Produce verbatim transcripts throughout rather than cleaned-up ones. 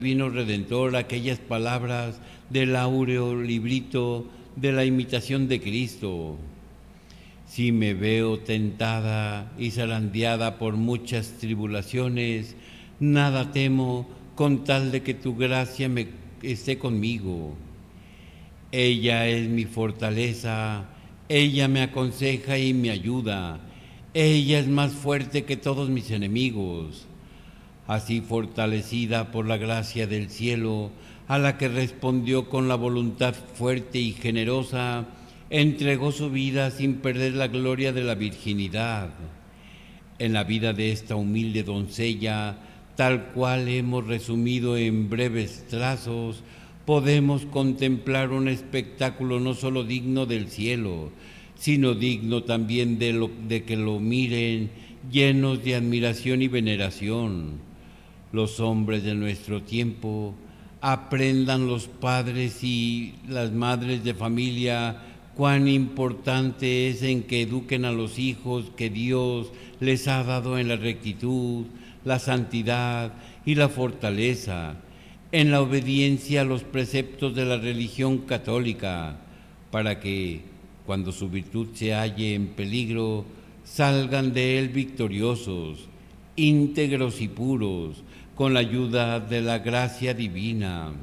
Divino Redentor, aquellas palabras del áureo librito de la imitación de Cristo. Si me veo tentada y zarandeada por muchas tribulaciones, nada temo con tal de que tu gracia me esté conmigo. Ella es mi fortaleza, ella me aconseja y me ayuda. Ella es más fuerte que todos mis enemigos. Así, fortalecida por la gracia del cielo, a la que respondió con la voluntad fuerte y generosa, entregó su vida sin perder la gloria de la virginidad. En la vida de esta humilde doncella, tal cual hemos resumido en breves trazos, podemos contemplar un espectáculo no solo digno del cielo, sino digno también de, lo, de que lo miren llenos de admiración y veneración. Los hombres de nuestro tiempo, aprendan los padres y las madres de familia cuán importante es en que eduquen a los hijos que Dios les ha dado en la rectitud, la santidad y la fortaleza, en la obediencia a los preceptos de la religión católica, para que, cuando su virtud se halle en peligro, salgan de él victoriosos, íntegros y puros, con la ayuda de la gracia divina.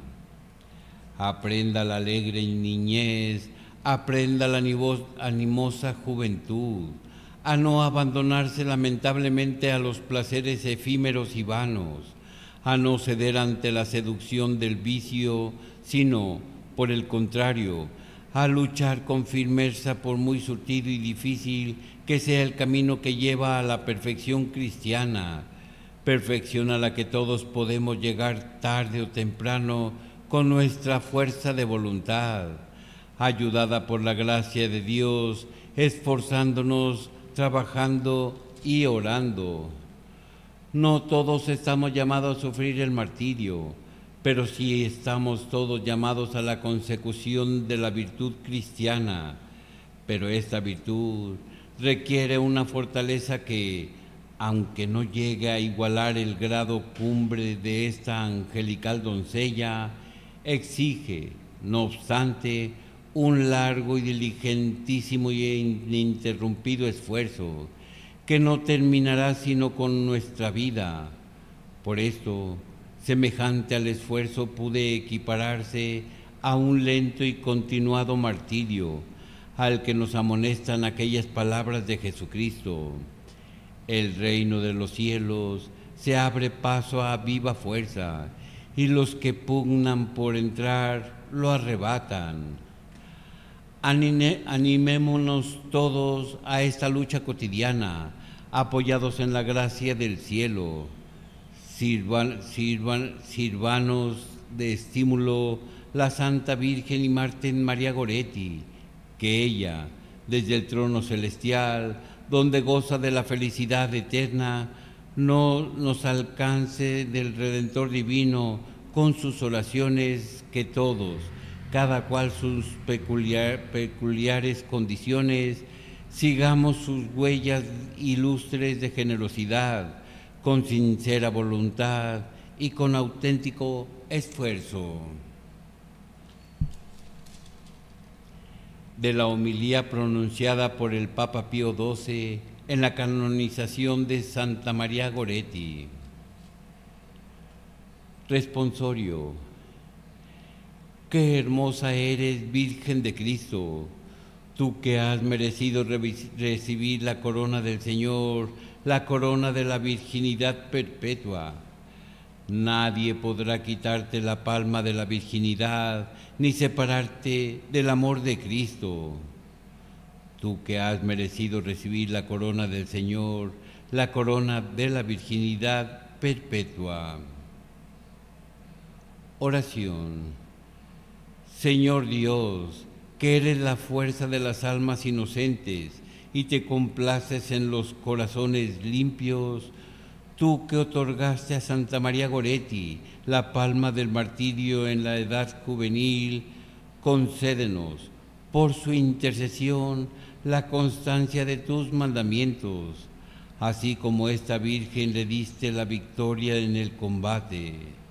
Aprenda la alegre niñez, aprenda la animosa juventud, a no abandonarse lamentablemente a los placeres efímeros y vanos, a no ceder ante la seducción del vicio, sino, por el contrario, a luchar con firmeza por muy surtido y difícil que sea el camino que lleva a la perfección cristiana, perfección a la que todos podemos llegar tarde o temprano con nuestra fuerza de voluntad, ayudada por la gracia de Dios, esforzándonos, trabajando y orando. No todos estamos llamados a sufrir el martirio, pero sí estamos todos llamados a la consecución de la virtud cristiana. Pero esta virtud requiere una fortaleza que, aunque no llegue a igualar el grado cumbre de esta angelical doncella, exige, no obstante, un largo y diligentísimo y ininterrumpido esfuerzo, que no terminará sino con nuestra vida. Por esto, semejante al esfuerzo puede equipararse a un lento y continuado martirio, al que nos amonestan aquellas palabras de Jesucristo. El reino de los cielos se abre paso a viva fuerza, y los que pugnan por entrar lo arrebatan. Anime, animémonos todos a esta lucha cotidiana, apoyados en la gracia del cielo. Sirvan, sirvan, sirvanos de estímulo la Santa Virgen y Mártir María Goretti, que ella, desde el trono celestial, donde goza de la felicidad eterna, no nos alcance del Redentor divino con sus oraciones, que todos, cada cual sus peculiar, peculiares condiciones, sigamos sus huellas ilustres de generosidad, con sincera voluntad y con auténtico esfuerzo. De la homilía pronunciada por el Papa Pío doce en la canonización de Santa María Goretti. Responsorio. Qué hermosa eres, Virgen de Cristo, tú que has merecido recibir la corona del Señor, la corona de la virginidad perpetua. Nadie podrá quitarte la palma de la virginidad, ni separarte del amor de Cristo. Tú que has merecido recibir la corona del Señor, la corona de la virginidad perpetua. Oración. Señor Dios, que eres la fuerza de las almas inocentes y te complaces en los corazones limpios, tú que otorgaste a Santa María Goretti la palma del martirio en la edad juvenil, concédenos, por su intercesión, la constancia de tus mandamientos, así como esta Virgen le diste la victoria en el combate.